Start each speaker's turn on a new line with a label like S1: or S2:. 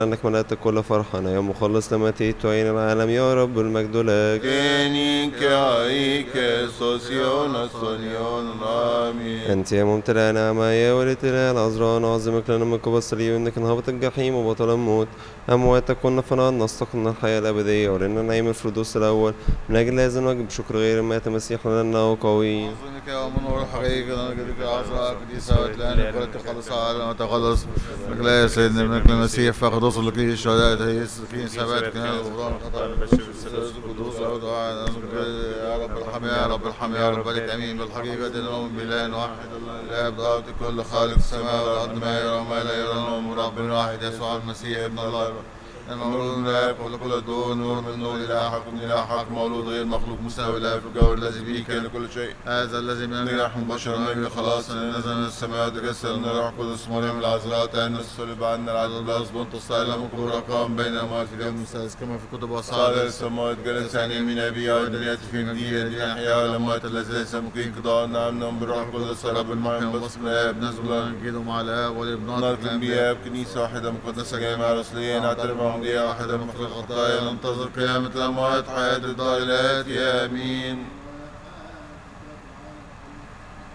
S1: أنك ملأت كل فرحنا يا مخلص لما أتيت تعين العالم يا رب المجد لك. أنت يا ممتلئ نعمة يا ولية الإله العذراء نعظمك لنا من قبل الصليب إنك انهبط الجحيم وبطل الموت أمواتك كنا فناد نستقنا الحياة الأبدية ولنا نعيم الفردوس الأول من أجل هذا نوجب بشكر غير مات مسيح لنا قوي.
S2: أعظمك يا منور الحقيقة نجدك العذراء قديسة وتلاني قلت تخلص العالم وتخلص لك لا يا سيدنا ابنك المسيح فقد وصل لك الشهداء في ثباتك غفران الخطأ القدوس يا رب ارحم يا رب ارحم يا رب بارك امين بالحقيقة نؤمن بإله واحد الاب ضابط كل خالق السماء والارض ما يرى وما لا يرى نؤمن برب واحد يسوع المسيح ابن الله المولود من الآب قبل كل الدور نور من نور إله حق من إله حق مولود غير مخلوق مساوي له في الجوهر الذي به كان كل شيء هذا الذي من أجل يرحم بشر من أجل خلاصنا نزل من السماء وتجسد من الروح القدس مريم العذراء تأنس صلب عنا العدل بلاس بنت الصائلة مقبور قام بين الأموات في اليوم السادس كما في كتب وصعد إلى السماوات جلس عن يمين أبيه والدنيا في مجيء الذين أحياء والأموات الذي ليس مقيم قضاء نعم بالروح القدس رب المريم باسم الآب نزل نجده مع الآب والابن الأنبياء بكنيسة واحدة مقدسة جامعة رسلية نعترف دي واحدة مخلوق الخطايا ننتظر قيامة الأموات حياة الدار الآتية آمين.